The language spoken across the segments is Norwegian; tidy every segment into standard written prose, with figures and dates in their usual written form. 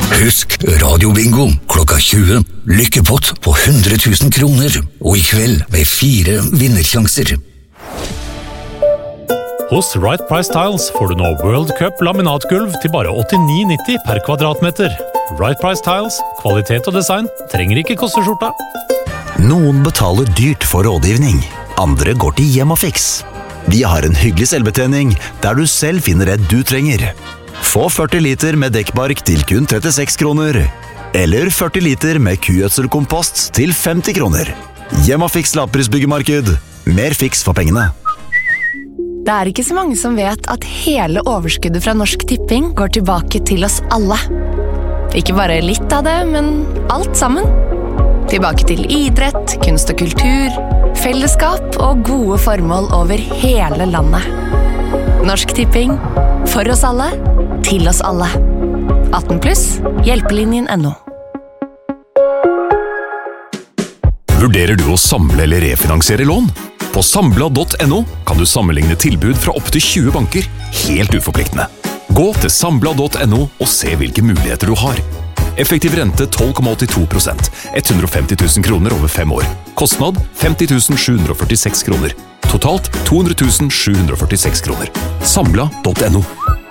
Husk radiobingo klokka 20. Lykkepott på 100 000 kroner. Og i kveld med 4 vinnersjanser. Hos Right Price Tiles får du nå World Cup laminatgulv til bare 89,90 per kvadratmeter. Right Price Tiles, kvalitet og design, trenger ikke koste skjorta. Noen betaler dyrt for rådgivning. Andre går til Hjemmafix. De har en hyggelig selvbetjening der du selv finner det du trenger. Få 40 liter med dekkbark til kun 36 kroner. Eller 40 liter med kugjødselkompost til 50 kroner. Hjemmafix lavprisbyggemarked. Mer fiks for pengene. Det er ikke så mange som vet at hele overskuddet fra Norsk Tipping går tilbake til oss alle. Ikke bare litt av det, men alt sammen. Tilbake til idrett, kunst og kultur, fellesskap og gode formål over hele landet. Norsk Tipping. For oss alle. Til oss alle. 18+, hjelpelinjen.no. Vurderer du å samle eller refinansiere lån? På Sambla.no kan du sammenligne tilbud fra opp til 20 banker, helt uforpliktende. Gå til Sambla.no og se hvilke muligheter du har. Effektiv rente 12,82%, 150 000 kroner over 5 år. Kostnad 50 746 kroner. Totalt 200 746 kroner. Sambla.no.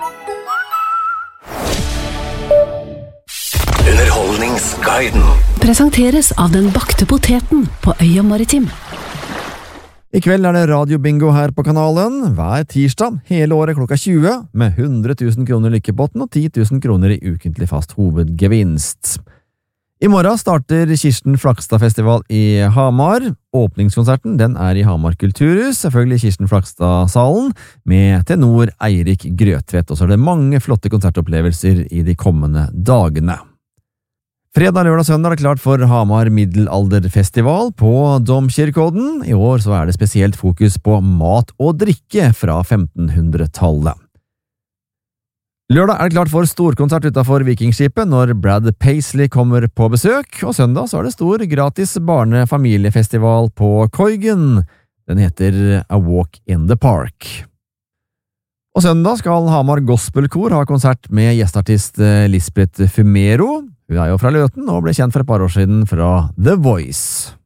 Underholdningsguiden. Presenteres av den bakte poteten på Øya Maritim. I kveld er det radiobingo her på kanalen, hver tirsdag, hele året klokka 20, med 100 000 kroner lykkepotten og 10 000 kroner i ukentlig fast hovedgevinst. I morgen starter Kirsten Flakstad-festival i Hamar. Åpningskonserten den er i Hamar Kulturhus, selvfølgelig Kirsten Flakstad-salen, med tenor Eirik Grøtvedt, og så er det mange flotte konsertopplevelser i de kommende dagene. Fredag, lørdag og søndag er det klart for Hamar Middelalderfestival på Domkirkeodden. I år så er det spesielt fokus på mat og drikke fra 1500-tallet. Lørdag er det klart for storkonsert utenfor Vikingskipet når Brad Paisley kommer på besøk, og søndag så er det stor gratis barnefamiliefestival på Koigen. Den heter A Walk in the Park. Og søndag skal Hamar Gospelkor ha konsert med gjesteartist Lisbeth Fumero. Hun er jo fra Løten og ble kjent for et par år siden fra The Voice.